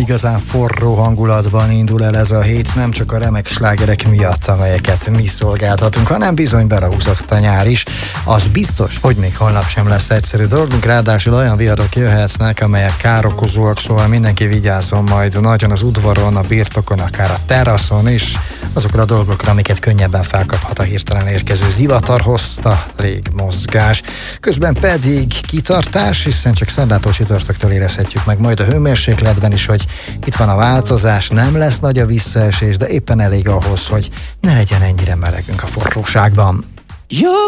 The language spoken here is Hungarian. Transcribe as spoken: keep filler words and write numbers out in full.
igazán forró hangulatban indul el ez a hét, nem csak a remek slágerek miatt, amelyeket mi szolgáltatunk, hanem bizony belehúzott a nyár is. Az biztos, hogy még holnap sem lesz egyszerű dolgunk, ráadásul olyan viharok jöhetnek, amelyek károkozóak, szóval mindenki vigyázzon majd nagyon az udvaron, a birtokon, akár a teraszon is, azokra a dolgokra, amiket könnyebben felkaphat a hirtelen érkező zivatar hozta légmozgás. Közben pedig kitartás, hiszen csak szerdától csütörtöktől érezhetjük meg majd a hőmérsékletben is, hogy itt van a változás, nem lesz nagy a visszaesés, de éppen elég ahhoz, hogy ne legyen ennyire melegünk a forróságban. Jó